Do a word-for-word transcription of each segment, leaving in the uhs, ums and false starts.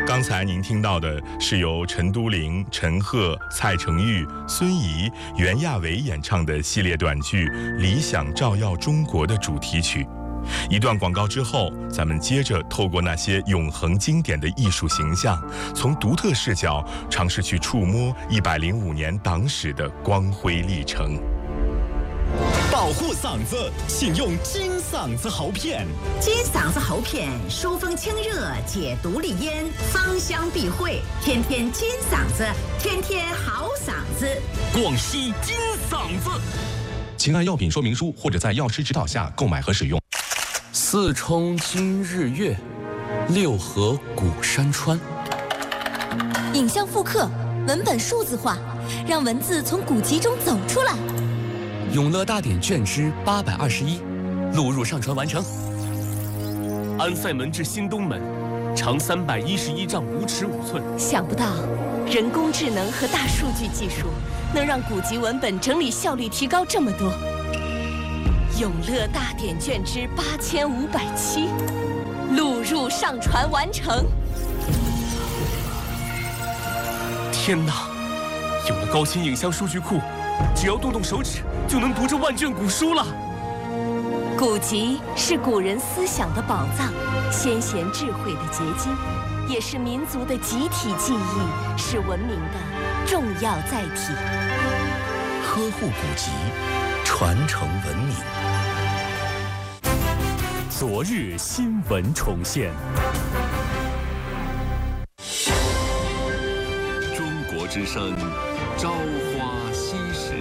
刚才您听到的是由陈都灵、陈赫、蔡成玉、孙怡、袁娅维演唱的系列短剧《理想照耀中国》的主题曲。一段广告之后，咱们接着透过那些永恒经典的艺术形象，从独特视角尝试去触摸一百零五年党史的光辉历程。 保护嗓子，请用金嗓子喉片。 金嗓子喉片，疏风清热，解毒利咽，芳香避秽，天天金嗓子，天天好嗓子。 广西金嗓子， 请按药品说明书或者在药师指导下购买和使用。 四冲今日月，六合古山川。 影像复刻，文本数字化，让文字从古籍中走出来。 永乐大典卷之八百二十一，录入上传完成。安塞门至新东门，长三百一十一丈五尺五寸。 想不到，人工智能和大数据技术能让古籍文本整理效率提高这么多。永乐大典卷之八千五百七，录入上传完成。 天哪！有了高清影像数据库，只要动动手指就能读这万卷古书了。 古籍是古人思想的宝藏，先贤智慧的结晶，也是民族的集体记忆，是文明的重要载体。 呵护古籍，传承文明。 昨日新闻重现。 中国之声，朝花夕拾。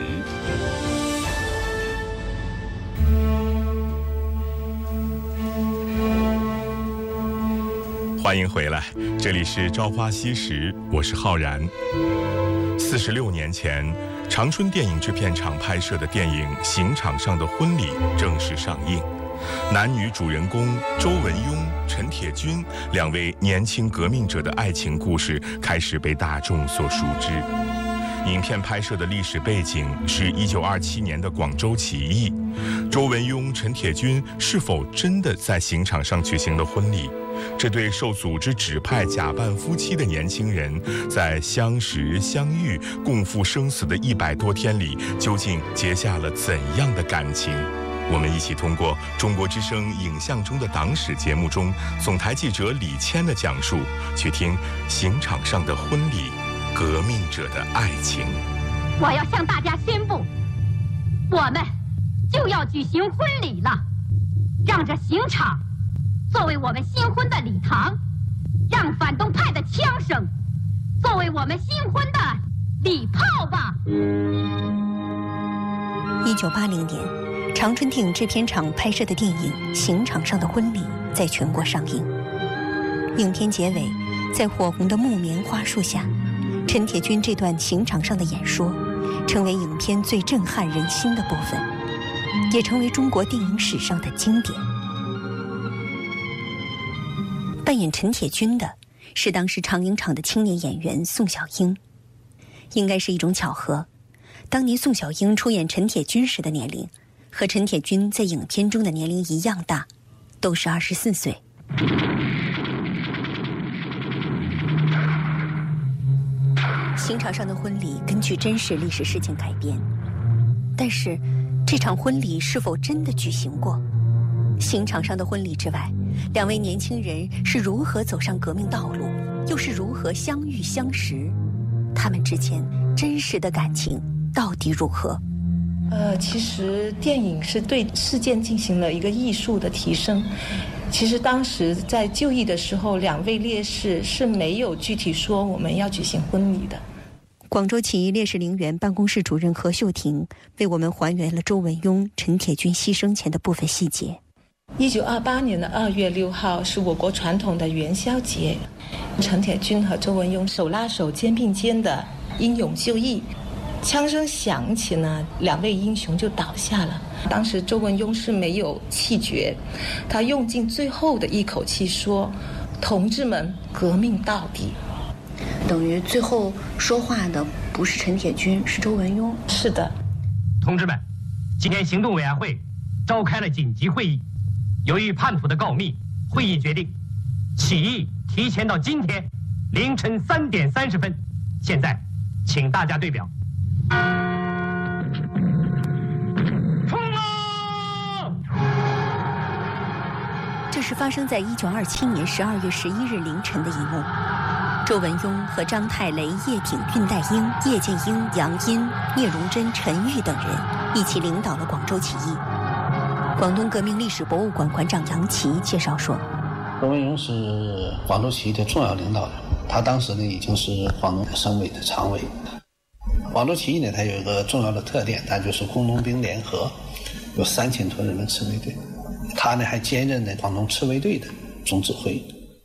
欢迎回来，这里是朝花夕拾，我是浩然。四十六年前，长春电影制片厂拍摄的电影《刑场上的婚礼》正式上映。男女主人公周文雍、陈铁军两位年轻革命者的爱情故事开始被大众所熟知。影片拍摄的历史背景是一九二七年的广州起义。周文雍、陈铁军是否真的在刑场上举行了婚礼？这对受组织指派假扮夫妻的年轻人，在相识、相遇、共赴生死的一百多天里，究竟结下了怎样的感情？我们一起通过中国之声影像中的党史节目中总台记者李谦的讲述，去听刑场上的婚礼，革命者的爱情。 我要向大家宣布，我们就要举行婚礼了，让这刑场作为我们新婚的礼堂，让反动派的枪声作为我们新婚的礼炮吧。 一九八零年，长春电影制片厂拍摄的电影《刑场上的婚礼》在全国上映。影片结尾，在火红的木棉花树下，陈铁军这段刑场上的演说，成为影片最震撼人心的部分，也成为中国电影史上的经典。扮演陈铁军的是当时长影厂的青年演员宋小英。应该是一种巧合，当年宋小英出演陈铁军时的年龄和陈铁军在影片中的年龄一样大，都是二十四岁。刑场上的婚礼根据真实历史事件改编，但是这场婚礼是否真的举行过？刑场上的婚礼之外，两位年轻人是如何走上革命道路，又是如何相遇相识？他们之间真实的感情到底如何？ 呃，其实电影是对事件进行了一个艺术的提升。其实当时在就义的时候，两位烈士是没有具体说我们要举行婚礼的。 广州起义烈士陵园办公室主任何秀婷为我们还原了周文雍、陈铁军牺牲前的部分细节。 一九二八年的二月六号是我国传统的元宵节，陈铁军和周文雍手拉手、肩并肩的英勇就义。枪声响起呢，两位英雄就倒下了。当时周文雍是没有气绝，他用尽最后的一口气说：“同志们，革命到底。” 等于最后说话的不是陈铁军，是周文雍。 是的。 同志们，今天行动委员会召开了紧急会议，由于叛徒的告密，会议决定起义提前到今天凌晨三点三十分。现在，请大家对表。冲啊！ 这是发生在一九二七年十二月十一日凌晨的一幕。周文雍和张太雷、叶挺、恽代英、叶剑英、杨殷、聂荣臻、陈玉等人一起领导了广州起义。广东革命历史博物馆馆长杨琦介绍说， 周文雍是广州起义的重要领导人，他当时呢已经是广东省委的常委。广州起义呢，它有一个重要的特点，它就是工农兵联合，有三千多人的赤卫队。他呢还兼任了广东赤卫队的总指挥。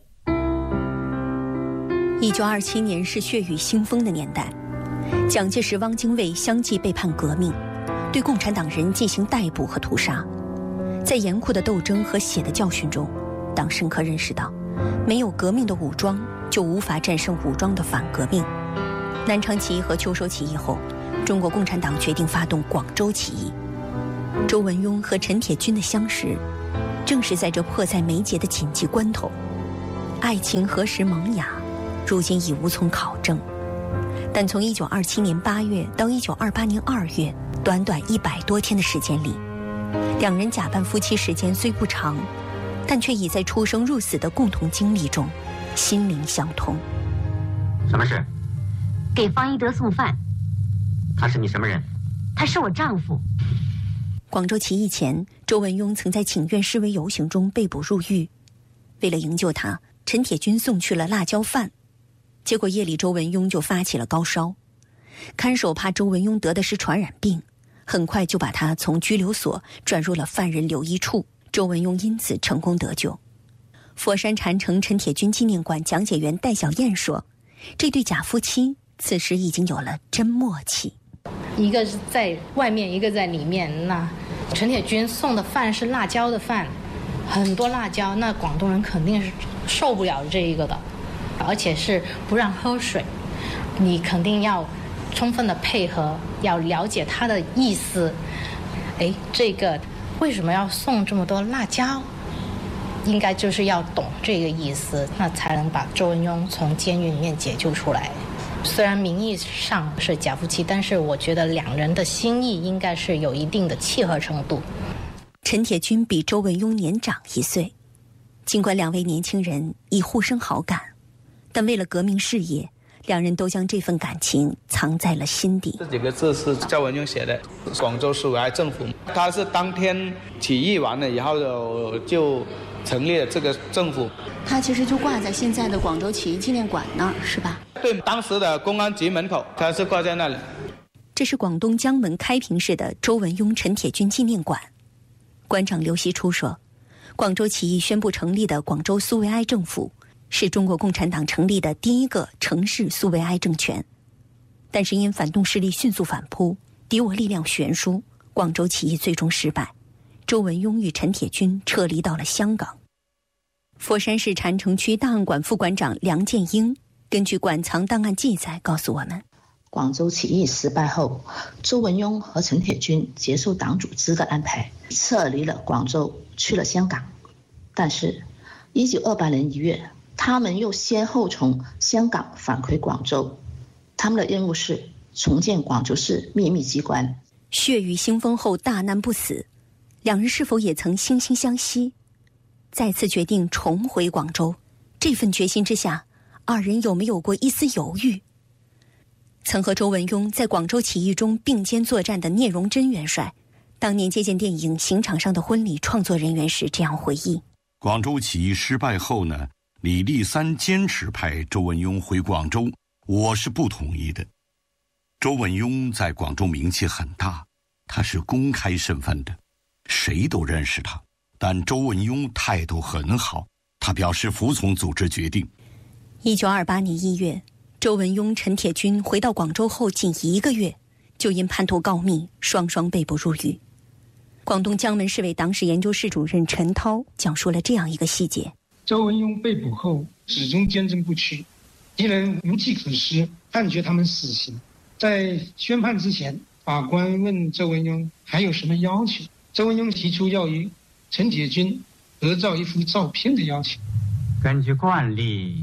一九二七年是血雨腥风的年代，蒋介石、汪精卫相继被判革命，对共产党人进行逮捕和屠杀。在严酷的斗争和血的教训中，党深刻认识到，没有革命的武装，就无法战胜武装的反革命。南昌起义和秋收起义后，中国共产党决定发动广州起义。周文雍和陈铁军的相识，正是在这迫在眉睫的紧急关头。爱情何时萌芽，如今已无从考证。但从一九二七年八月到一九二八年二月，短短一百多天的时间里，两人假扮夫妻时间虽不长，但却已在出生入死的共同经历中，心灵相通。 什么事？ 给方一德送饭。 他是你什么人？ 他是我丈夫。 广州起义前，周文雍曾在请愿示威游行中被捕入狱。为了营救他，陈铁军送去了辣椒饭，结果夜里周文雍就发起了高烧。看守怕周文雍得的是传染病，很快就把他从拘留所转入了犯人留医处。周文雍因此成功得救。佛山禅城陈铁军纪念馆讲解员戴小燕说，这对假夫妻此时已经有了真默契。 一个是在外面，一个在里面。那陈铁军送的饭是辣椒的饭，很多辣椒，那广东人肯定是受不了这一个的，而且是不让喝水，你肯定要充分的配合，要了解他的意思。哎，这个为什么要送这么多辣椒？应该就是要懂这个意思，那才能把周文雍从监狱里面解救出来。虽然名义上是假夫妻，但是我觉得两人的心意应该是有一定的契合程度。 陈铁军比周文雍年长一岁，尽管两位年轻人已互生好感，但为了革命事业，两人都将这份感情藏在了心底。 这几个字是周文雍写的，广州市委爱政府，他是当天起义完了以后就成立了这个政府。 他其实就挂在现在的广州起义纪念馆那儿，是吧？ 对，当时的公安局门口，他是挂在那里。 这是广东江门开平市的周文雍陈铁军纪念馆。馆长刘锡初说，广州起义宣布成立的广州苏维埃政府，是中国共产党成立的第一个城市苏维埃政权。但是因反动势力迅速反扑，敌我力量悬殊，广州起义最终失败。周文雍与陈铁军撤离到了香港。佛山市禅城区档案馆副馆长梁建英根据馆藏档案记载告诉我们， 广州起义失败后，周文雍和陈铁军接受党组织的安排，撤离了广州，去了香港。但是一九二八年一月，他们又先后从香港返回广州，他们的任务是重建广州市秘密机关。 血雨腥风后大难不死，两人是否也曾惺惺相惜？再次决定重回广州，这份决心之下，二人有没有过一丝犹豫？曾和周文雍在广州起义中并肩作战的聂荣臻元帅，当年接见电影《刑场上的婚礼》创作人员时这样回忆： 广州起义失败后呢，李立三坚持派周文雍回广州，我是不同意的。周文雍在广州名气很大，他是公开身份的，谁都认识他。但周文雍态度很好，他表示服从组织决定。 一九二八年一月，周文雍、陈铁军回到广州后仅一个月，就因叛徒告密，双双被捕入狱。广东江门市委党史研究室主任陈涛讲述了这样一个细节： 周文雍被捕后始终坚贞不屈，敌人无计可施，判决他们死刑。在宣判之前，法官问周文雍还有什么要求，周文雍提出要与陈铁军合照一幅照片的要求。 根据惯例，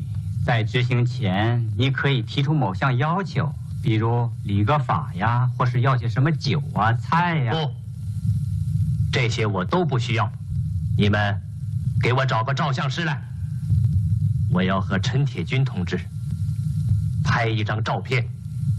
在执行前，你可以提出某项要求，比如理个发呀，或是要些什么酒啊、菜呀。 不，这些我都不需要。你们给我找个照相师来，我要和陈铁军同志拍一张照片。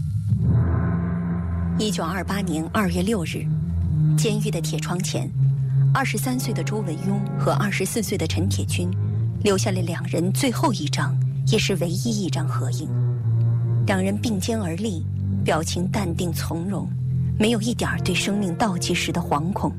一九二八年二月六日，监狱的铁窗前，二十三岁的周文雍和二十四岁的陈铁军留下了两人最后一张，也是唯一一张合影。两人并肩而立，表情淡定从容，没有一点对生命倒计时的惶恐。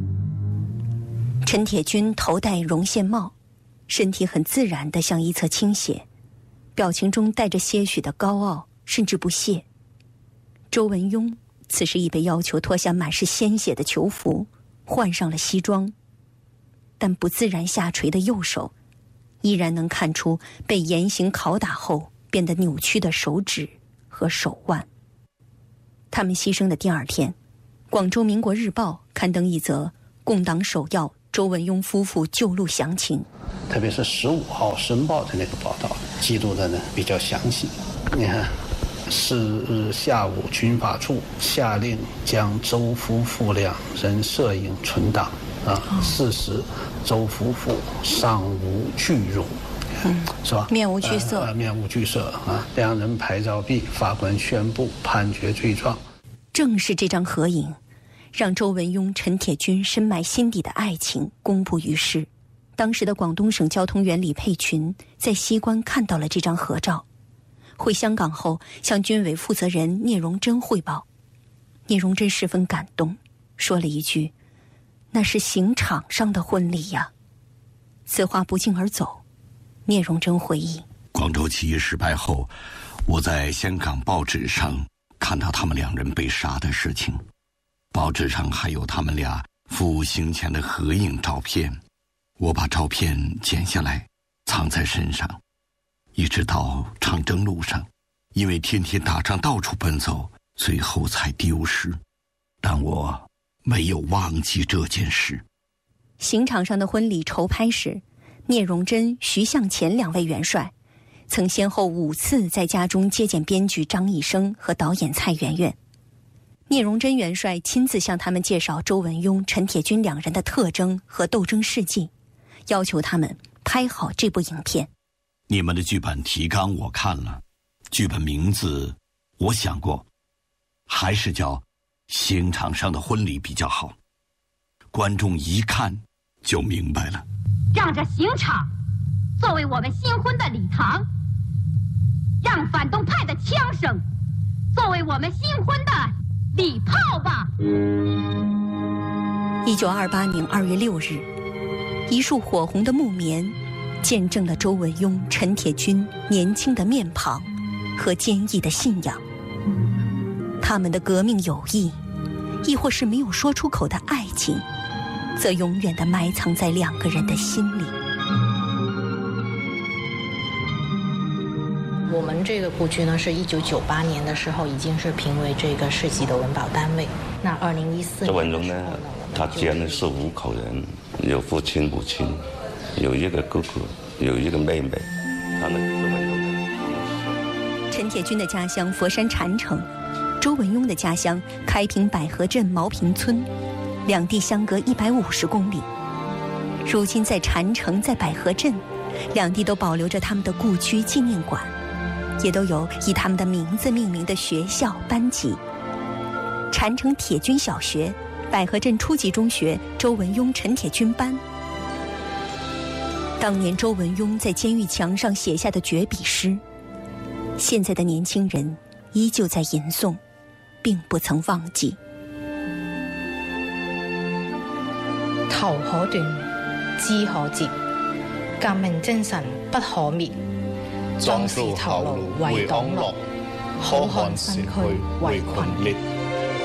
陈铁军头戴绒线帽，身体很自然地向一侧倾斜，表情中带着些许的高傲甚至不屑。周文雍此时已被要求脱下满是鲜血的囚服，换上了西装，但不自然下垂的右手依然能看出被严刑拷打后变得扭曲的手指和手腕。他们牺牲的第二天，广州民国日报刊登一则共党首要周文雍夫妇救路详情， 特别是十五号申报的那个报道记录的呢比较详细。你看，是日下午，军法处下令将周夫妇两人摄影存档啊。事实，周夫妇尚无惧容，嗯，是吧？ 面无惧色， 呃、面无惧色啊！两人拍照毕，法官宣布判决罪状。 正是这张合影，让周文雍、陈铁军深埋心底的爱情公布于世。当时的广东省交通员李佩群在西关看到了这张合照。回香港后，向军委负责人聂荣臻汇报，聂荣臻十分感动，说了一句：“那是刑场上的婚礼呀。”此话不胫而走。聂荣臻回忆， 广州起义失败后，我在香港报纸上看到他们两人被杀的事情，报纸上还有他们俩赴刑前的合影照片。我把照片剪下来藏在身上，一直到长征路上，因为天天打仗到处奔走，最后才丢失。但我没有忘记这件事。 刑场上的婚礼筹拍时，聂荣臻、徐向前两位元帅曾先后五次在家中接见编剧张一生和导演蔡媛媛。聂荣臻元帅亲自向他们介绍周文雍、陈铁军两人的特征和斗争事迹，要求他们拍好这部影片。 你们的剧本提纲我看了，剧本名字我想过，还是叫《刑场上的婚礼》比较好，观众一看就明白了。 让这刑场作为我们新婚的礼堂，让反动派的枪声作为我们新婚的礼炮吧。 一九二八年二月六日，一束火红的木棉见证了周文雍、陈铁军年轻的面庞和坚毅的信仰。他们的革命友谊，亦或是没有说出口的爱情，则永远地埋藏在两个人的心里。 我们这个故居呢，是一九九八年的时候已经是评为这个市级的文保单位。那二零一四年， 周文雍呢，他家呢是五口人，有父亲、母亲，有一个哥哥，有一个妹妹。他呢，周文雍呢， 陈铁军的家乡佛山禅城，周文雍的家乡开平百合镇毛坪村，两地相隔一百五十公里。如今在禅城，在百合镇，两地都保留着他们的故居纪念馆，也都有以他们的名字命名的学校班级。禅城铁军小学、百合镇初级中学周文雍、陈铁军班。当年周文雍在监狱墙上写下的绝笔诗，现在的年轻人依旧在吟诵，并不曾忘记。 頭可斷，肢可折，革命精神不可滅。壯士頭顱為黨樂，好漢身軀為群裂。